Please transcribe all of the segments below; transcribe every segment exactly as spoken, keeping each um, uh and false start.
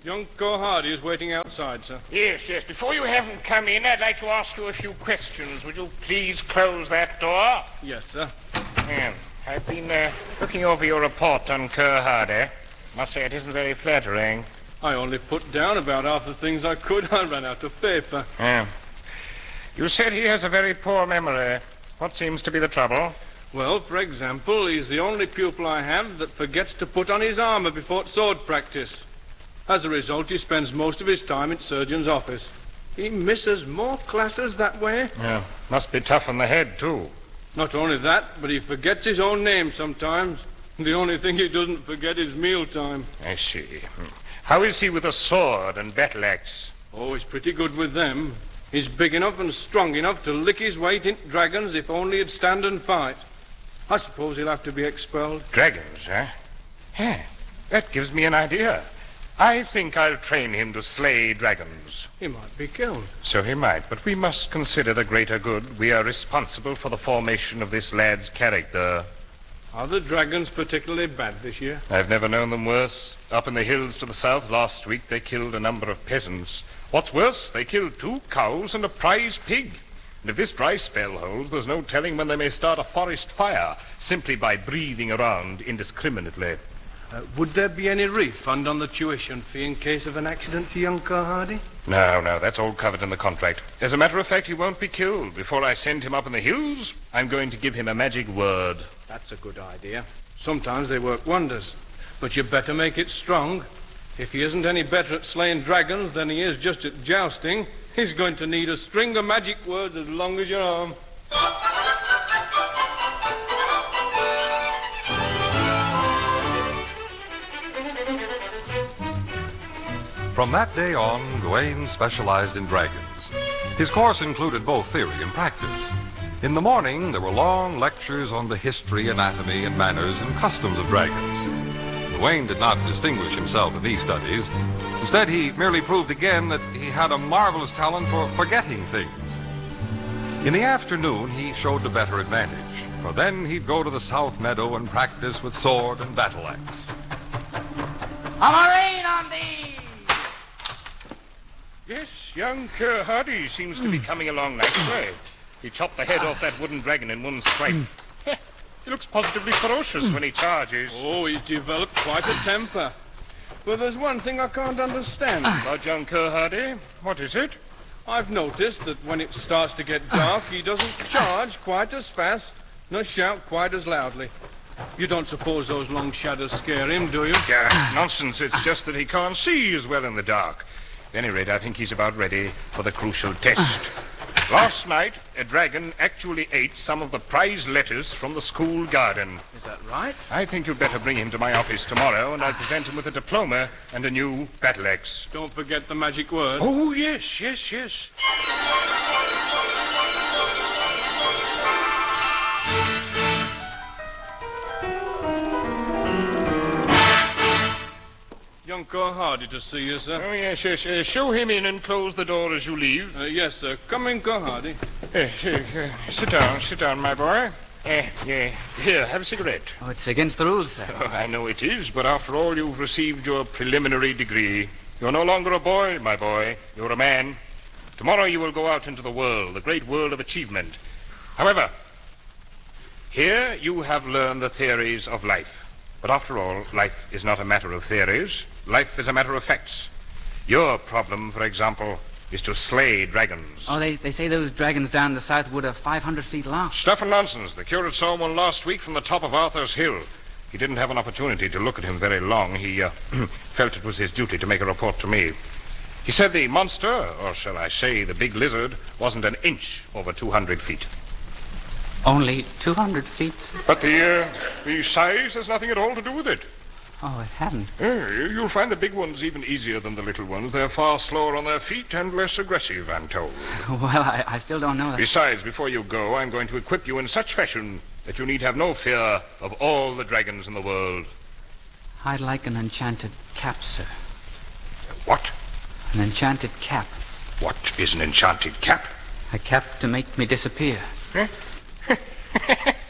Young Hardy is waiting outside, sir. Yes, yes. Before you have him come in, I'd like to ask you a few questions. Would you please close that door? Yes, sir. Yeah. I've been uh, looking over your report on Kerr Hardy. Must say it isn't very flattering. I only put down about half the things I could. I ran out of paper. Yeah. You said he has a very poor memory. What seems to be the trouble? Well, for example, he's the only pupil I have that forgets to put on his armor before sword practice. As a result, he spends most of his time in surgeon's office. He misses more classes that way. Yeah, must be tough on the head, too. Not only that, but he forgets his own name sometimes. The only thing he doesn't forget is mealtime. I see. How is he with a sword and battle axe? Oh, he's pretty good with them. He's big enough and strong enough to lick his weight into dragons if only he'd stand and fight. I suppose he'll have to be expelled. Dragons, huh? Yeah, that gives me an idea. I think I'll train him to slay dragons. He might be killed. So he might, but we must consider the greater good. We are responsible for the formation of this lad's character. Are the dragons particularly bad this year? I've never known them worse. Up in the hills to the south last week, they killed a number of peasants. What's worse, they killed two cows and a prize pig. And if this dry spell holds, there's no telling when they may start a forest fire simply by breathing around indiscriminately. Uh, would there be any refund on the tuition fee in case of an accident to young Kerr Hardy? No, no, that's all covered in the contract. As a matter of fact, he won't be killed. Before I send him up in the hills, I'm going to give him a magic word. That's a good idea. Sometimes they work wonders. But you better make it strong. If he isn't any better at slaying dragons than he is just at jousting, he's going to need a string of magic words as long as your arm. From that day on, Gawain specialized in dragons. His course included both theory and practice. In the morning, there were long lectures on the history, anatomy, and manners and customs of dragons. Gawain did not distinguish himself in these studies. Instead, he merely proved again that he had a marvelous talent for forgetting things. In the afternoon, he showed a better advantage, for then he'd go to the south meadow and practice with sword and battle axe. A marine on thee! Yes, young Kerr Hardy seems to be coming along nicely. He chopped the head off that wooden dragon in one strike. He looks positively ferocious when he charges. Oh, he's developed quite a temper. But there's one thing I can't understand. About young Kerr Hardy? What is it? I've noticed that when it starts to get dark, he doesn't charge quite as fast, nor shout quite as loudly. You don't suppose those long shadows scare him, do you? Yeah, nonsense. It's just that he can't see as well in the dark. At any rate, I think he's about ready for the crucial test. Last night, a dragon actually ate some of the prize letters from the school garden. Is that right? I think you'd better bring him to my office tomorrow, and I'll present him with a diploma and a new battle axe. Don't forget the magic word. Oh, yes, yes, yes. Young Kerr Hardy to see you, sir. Oh, yes, yes. Uh, show him in and close the door as you leave. Uh, yes, sir. Come in, Kerr Hardy. Uh, uh, uh, sit down, sit down, my boy. Uh, yeah. Here, have a cigarette. Oh, it's against the rules, sir. Oh, I know it is, but after all, you've received your preliminary degree. You're no longer a boy, my boy. You're a man. Tomorrow you will go out into the world, the great world of achievement. However, here you have learned the theories of life. But after all, life is not a matter of theories. Life is a matter of facts. Your problem, for example, is to slay dragons. Oh, they, they say those dragons down the south wood are five hundred feet long. Stuff and nonsense. The curate saw one last week from the top of Arthur's Hill. He didn't have an opportunity to look at him very long. He uh, felt it was his duty to make a report to me. He said the monster, or shall I say the big lizard, wasn't an inch over two hundred feet. Only two hundred feet? But the, uh, the size has nothing at all to do with it. Oh, it hadn't. Yeah, you'll find the big ones even easier than the little ones. They're far slower on their feet and less aggressive, I'm told. Well, I, I still don't know that. Besides, before you go, I'm going to equip you in such fashion that you need have no fear of all the dragons in the world. I'd like an enchanted cap, sir. What? An enchanted cap. What is an enchanted cap? A cap to make me disappear. Huh? You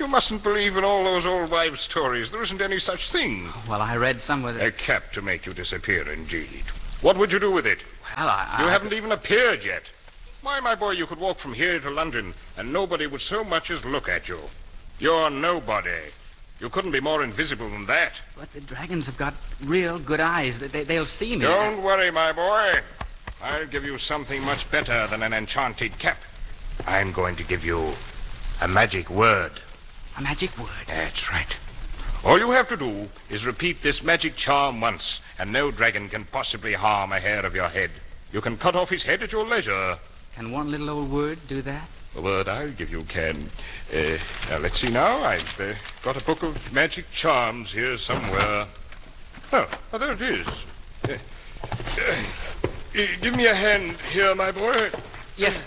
You mustn't believe in all those old wives' stories. There isn't any such thing. Well, I read somewhere that... A cap to make you disappear, indeed. What would you do with it? Well, I... You I... haven't even appeared yet. Why, my boy, you could walk from here to London, and nobody would so much as look at you. You're nobody. You couldn't be more invisible than that. But the dragons have got real good eyes. They, they'll see me. Don't worry, my boy. I'll give you something much better than an enchanted cap. I'm going to give you a magic word. A magic word? That's right. All you have to do is repeat this magic charm once, and no dragon can possibly harm a hair of your head. You can cut off his head at your leisure. Can one little old word do that? The word I'll give you can. Uh, now, let's see now. I've uh, got a book of magic charms here somewhere. Oh, oh there it is. Uh, uh, uh, give me a hand here, my boy. Yes.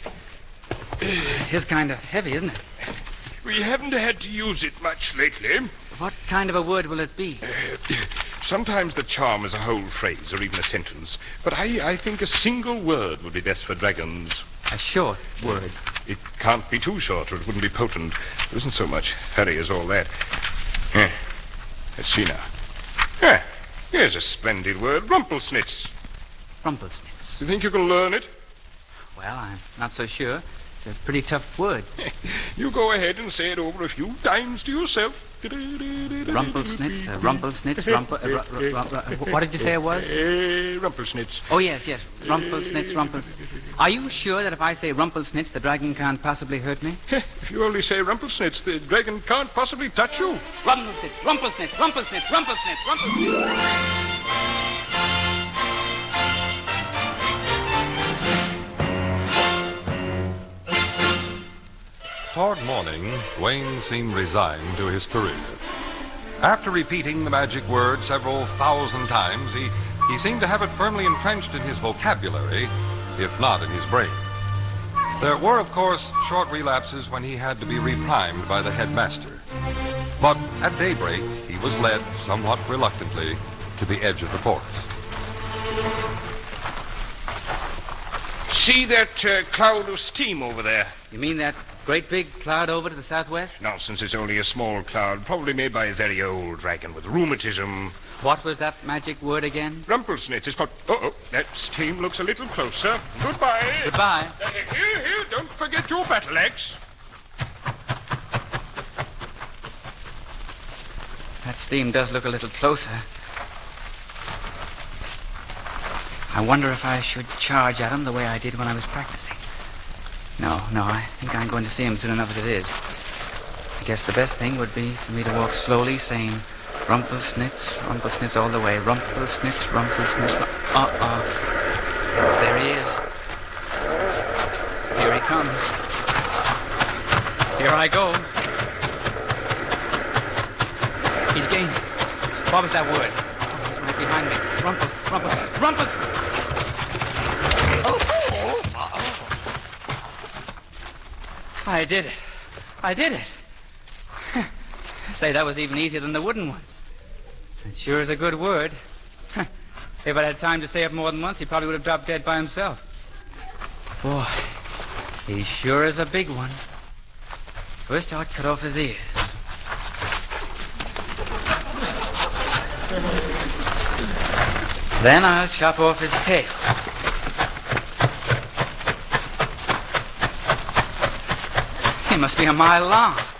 It is kind of heavy, isn't it? We haven't had to use it much lately. What kind of a word will it be? Uh, sometimes the charm is a whole phrase or even a sentence. But I, I think a single word would be best for dragons. A short word. It can't be too short or it wouldn't be potent. There isn't so much hurry as all that. Eh, let's see now. Eh, here's a splendid word. Rumplesnitz. Rumplesnitz. You think you can learn it? Well, I'm not so sure. It's a pretty tough word. You go ahead and say it over a few times to yourself. Rumplesnitz, uh, Rumplesnitz, Rumple... Uh, ru- ru- ru- ru- what did you say it was? Uh, Rumplesnitz. Oh, yes, yes. Rumplesnitz, Rumple... Are you sure that if I say Rumplesnitz, the dragon can't possibly hurt me? If you only say Rumplesnitz, the dragon can't possibly touch you. Rumplesnitz, Rumplesnitz, Rumplesnitz, Rumplesnitz, Rumplesnitz. Toward morning, Dwayne seemed resigned to his career. After repeating the magic word several thousand times, he, he seemed to have it firmly entrenched in his vocabulary, if not in his brain. There were, of course, short relapses when he had to be reprimed by the headmaster. But at daybreak, he was led, somewhat reluctantly, to the edge of the forest. See that uh, cloud of steam over there? You mean that great big cloud over to the southwest? Nonsense, it's only a small cloud, probably made by a very old dragon with rheumatism. What was that magic word again? Rumplesnitz. It's what... Uh-oh, that steam looks a little closer. Goodbye. Goodbye. Uh, here, here, don't forget your battle axe. That steam does look a little closer. I wonder if I should charge at him the way I did when I was practicing. No, no, I think I'm going to see him soon enough as it is. I guess the best thing would be for me to walk slowly, saying, Rumplesnitz, Rumplesnitz all the way. Rumplesnitz, Rumplesnitz, ru- uh-uh. There he is. Here he comes. Here I go. He's gaining. What was that word? He's right behind me. Rumple, Rumple, Rumple. I did it. I did it. Say, that was even easier than the wooden ones. It sure is a good word. If I'd had time to say it more than once, he probably would have dropped dead by himself. Boy, he sure is a big one. First, I'll cut off his ears. Then I'll chop off his tail. He must be a mile long.